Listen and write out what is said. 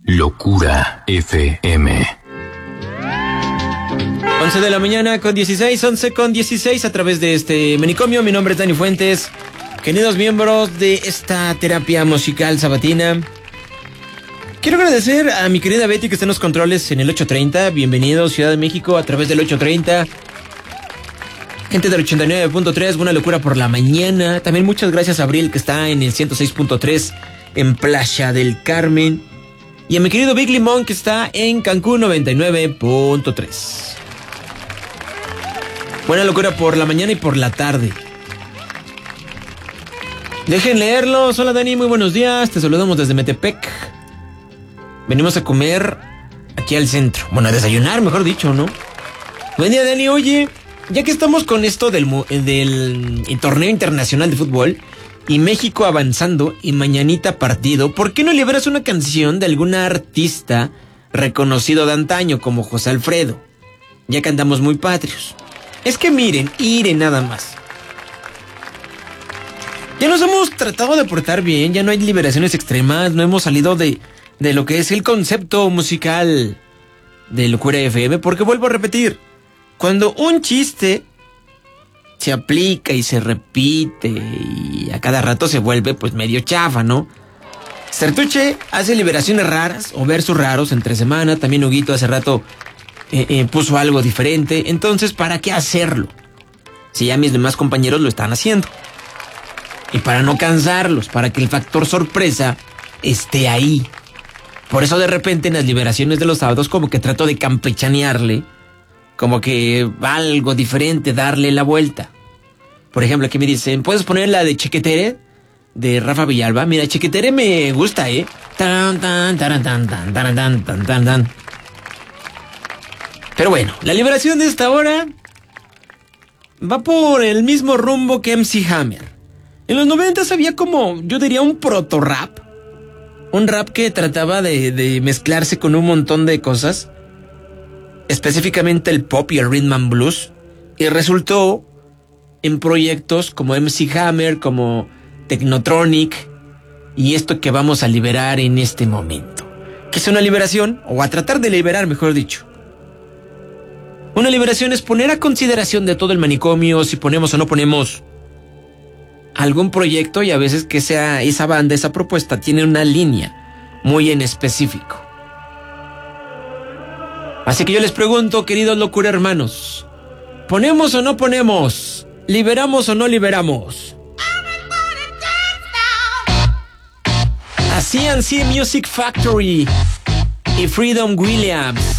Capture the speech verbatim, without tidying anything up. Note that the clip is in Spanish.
Locura F M. once de la mañana con dieciséis, once con dieciséis a través de este manicomio. Mi nombre es Dani Fuentes. Queridos miembros de esta terapia musical sabatina, quiero agradecer a mi querida Betty que está en los controles en el ocho treinta. Bienvenido Ciudad de México a través del ocho treinta. Gente del ochenta y nueve punto tres, Buena Locura por la mañana. También muchas gracias a Abril que está en el ciento seis punto tres en Playa del Carmen. Y a mi querido Big Limón que está en Cancún noventa y nueve punto tres. Buena Locura por la mañana y por la tarde. Dejen leerlos. Hola Dani, muy buenos días. Te saludamos desde Metepec. Venimos a comer aquí al centro. Bueno, a desayunar, mejor dicho, ¿no? Buen día, Dani. Oye, ya que estamos con esto del, del el torneo internacional de fútbol y México avanzando y mañanita partido, ¿por qué no liberas una canción de algún artista reconocido de antaño como José Alfredo? Ya que andamos muy patrios. Es que miren, miren nada más. Ya nos hemos tratado de portar bien, ya no hay liberaciones extremas, no hemos salido de, de lo que es el concepto musical de Locura F M, porque vuelvo a repetir, cuando un chiste se aplica y se repite y a cada rato se vuelve pues medio chafa, ¿no? Sertuche hace liberaciones raras o versos raros entre semana, también Huguito hace rato eh, eh, puso algo diferente, entonces ¿para qué hacerlo? Si ya mis demás compañeros lo están haciendo. Y para no cansarlos, para que el factor sorpresa esté ahí. Por eso de repente en las liberaciones de los sábados como que trato de campechanearle, como que algo diferente, darle la vuelta. Por ejemplo, aquí me dicen, ¿puedes poner la de Chequetere? De Rafa Villalba. Mira, Chequetere me gusta, ¿eh? Tan, tan, tan, tan, tan, tan, tan, tan, tan, tan. Pero bueno, la liberación de esta hora va por el mismo rumbo que M C Hammer. En los noventas había como, yo diría, un proto-rap. Un rap que trataba de, de mezclarse con un montón de cosas. Específicamente el pop y el rhythm and blues. Y resultó en proyectos como M C Hammer, como Technotronic. Y esto que vamos a liberar en este momento. Que es una liberación, o a tratar de liberar, mejor dicho. Una liberación es poner a consideración de todo el manicomio si ponemos o no ponemos algún proyecto, y a veces que sea esa banda, esa propuesta tiene una línea muy en específico. Así que yo les pregunto, queridos locura hermanos, ¿ponemos o no ponemos? ¿Liberamos o no liberamos? Así en C Music Factory y Freedom Williams.